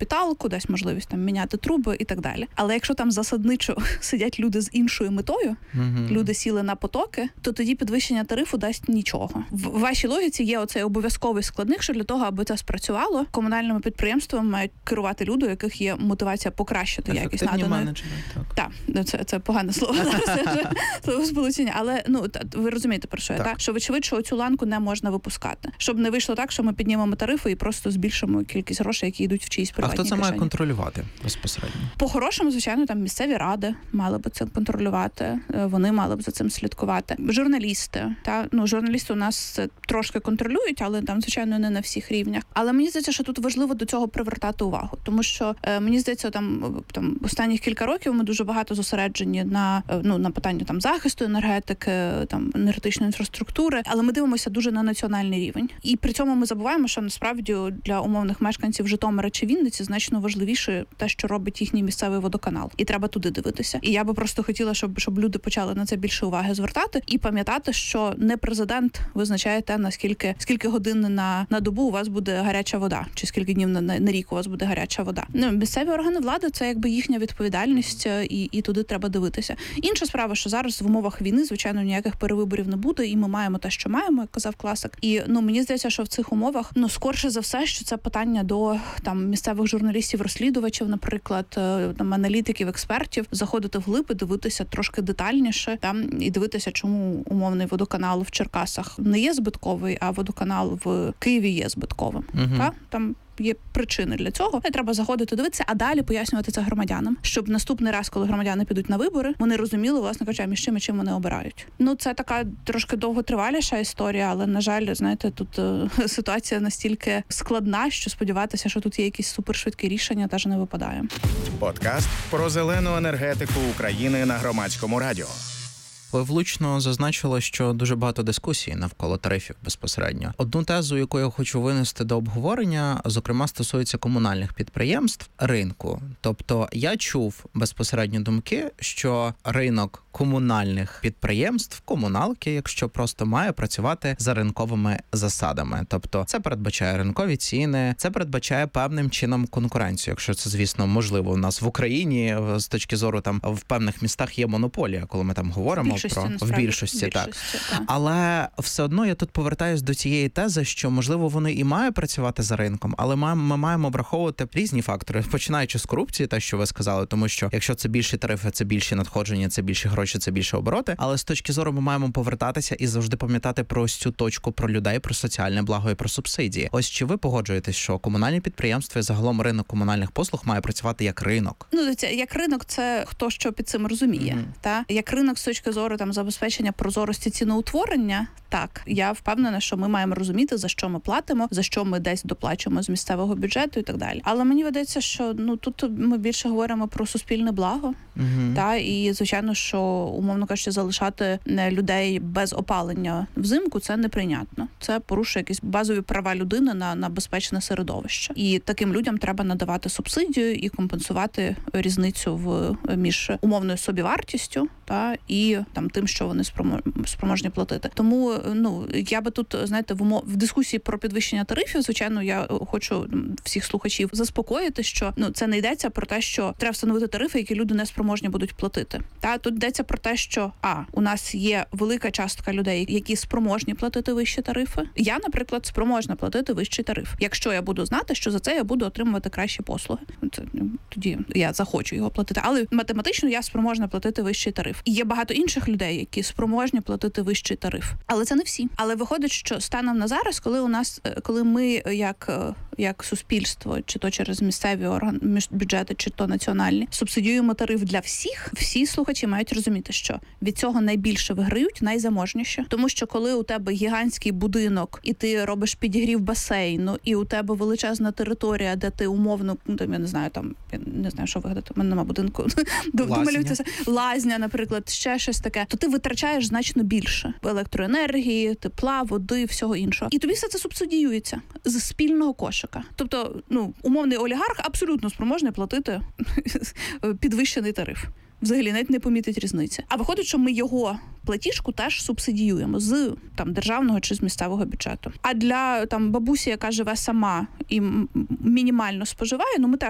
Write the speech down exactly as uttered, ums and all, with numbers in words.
капіталку, дасть можливість там міняти труби і так далі. Але якщо там засадничо сидять люди з іншою метою, mm-hmm. люди сіли на потоки, то тоді підвищення тарифу дасть нічого. В вашій логіці є оцей обов'язковий складник, що для того, аби це спрацювало, комунальними підприємствами мають керувати люди, у яких є мотивація покращити якість наданої. Так, так, це, це погане слово зараз, слово сполучення. Але ну ви розумієте, про що я, так? Що вочевидь, що цю ланку не можна випускати. Щоб не вийшло так, що ми піднімемо тарифи і просто збільшимо кількість грошей, які йдуть в чиїсь приватні кишені. А хто це кишені. Має контролювати безпосередньо? По-хорошому, звичайно, там місцеві ради мали б це контролювати, вони мали б за цим слідкувати. Журналісти, та ну журналісти у нас це трошки контролюють, але там, звичайно, не на всіх рівнях. Але мені здається, що тут важливо до цього привертати увагу, тому що е, мені здається, там там останніх кілька років ми дуже багато зосереджені на ну на питанні там захисту енергетики, там енергетичної інфраструктури, але ми дивимося дуже на національний рівень. І при цьому ми забуваємо, що насправді для умовних мешканців Житомира чи Вінниці значно важливіше те, що робить їхній місцевий водоканал. І треба туди дивитися. І я би просто хотіла, щоб щоб люди почали на це більше уваги звертати і пам'ятати, що не президент визначає те, наскільки скільки годин на, на добу у вас буде гаряча вода, чи скільки днів на, на, на рік у вас буде гаряча вода. Ну, місцеві органи влади це якби їхня відповідальність, і, і туди треба дивитися. Інша справа, що зараз в умовах війни, звичайно, ніяких перевиборів не буде, і ми маємо те, що маємо, як казав класик. І ну мені здається, що в цих умовах ну скорше за все, що це питання до там місцевих журналістів-розслідувачів, наприклад, там аналітиків, експертів, заходити вглиб і дивитися трошки детальніше там і дивитися, чому умовний водоканал в Черкасах не є збитковий, а водоканал в Києві є збитковим. Угу. Та там є причини для цього. І треба заходити, дивитися, а далі пояснювати це громадянам, щоб наступний раз, коли громадяни підуть на вибори, вони розуміли, власне кажучи, між чим і чим вони обирають. Ну, це така трошки довготриваліша історія, але, на жаль, знаєте, тут е, ситуація настільки складна, що сподіватися, що тут є якісь супершвидкі рішення, теж не випадає. Подкаст про зелену енергетику України на Громадському радіо. Ви влучно зазначили, що дуже багато дискусій навколо тарифів безпосередньо. Одну тезу, яку я хочу винести до обговорення, зокрема, стосується комунальних підприємств, ринку. Тобто я чув безпосередньо думки, що ринок комунальних підприємств, комуналки, якщо просто має працювати за ринковими засадами. Тобто це передбачає ринкові ціни, це передбачає певним чином конкуренцію, якщо це, звісно, можливо. У нас в Україні з точки зору там в певних містах є монополія, коли ми там говоримо більшості, про насправді, в більшості, більшості так. так. Але все одно я тут повертаюсь до цієї тези, що можливо вони і мають працювати за ринком, але ми, ми маємо враховувати різні фактори, починаючи з корупції, те, що ви сказали, тому що якщо це більші тарифи, це більші надходження, це більші гроші, це більше обороти. Але з точки зору ми маємо повертатися і завжди пам'ятати про ось цю точку, про людей, про соціальне благо і про субсидії. Ось чи ви погоджуєтесь, що комунальні підприємства і загалом ринок комунальних послуг має працювати як ринок? Ну, це як ринок, це хто що під цим розуміє, mm-hmm. та як ринок з точки зору там забезпечення прозорості ціноутворення. Так, я впевнена, що ми маємо розуміти, за що ми платимо, за що ми десь доплачуємо з місцевого бюджету і так далі. Але мені видається, що ну тут ми більше говоримо про суспільне благо, uh-huh. та і звичайно, що умовно кажучи, залишати людей без опалення взимку це неприйнятно. Це порушує якісь базові права людини на, на безпечне середовище. І таким людям треба надавати субсидію і компенсувати різницю в між умовною собівартістю та і там тим, що вони спроможні платити. Тому ну я би тут, знаєте, в умов в дискусії про підвищення тарифів, звичайно, я хочу всіх слухачів заспокоїти, що ну це не йдеться про те, що треба встановити тарифи, які люди не спроможні будуть платити. Та тут йдеться про те, що а у нас є велика частка людей, які спроможні платити вищі тарифи. Я, наприклад, спроможна платити вищий тариф, якщо я буду знати, що за це я буду отримувати кращі послуги. Це тоді я захочу його платити. Але математично я спроможна платити вищий тариф. І є багато інших людей, які спроможні платити вищий тариф. Але це не всі. Але виходить, що станом на зараз, коли у нас, коли ми як, як суспільство, чи то через місцеві органи, бюджети, чи то національні, субсидіюємо тариф для всіх, всі слухачі мають розуміти, що від цього найбільше виграють найзаможніші. Тому що коли у тебе гігантський будинок, і ти робиш підігрів басейну, і у тебе величезна територія, де ти умовно, ну, там, я не знаю, там, я не знаю, що вигадати, у мене нема будинку, домалюється, лазня, наприклад, ще щось таке, то ти витрачаєш значно більше електроенергії, тепла, води, всього іншого. І тобі все це субсидіюється з спільного кошика. Тобто, ну, умовний олігарх абсолютно спроможний платити підвищений тариф. Взагалі навіть не помітить різниці. А виходить, що ми його платіжку теж субсидіюємо з там державного чи з місцевого бюджету. А для там бабусі, яка живе сама і мінімально споживає, ну ми теж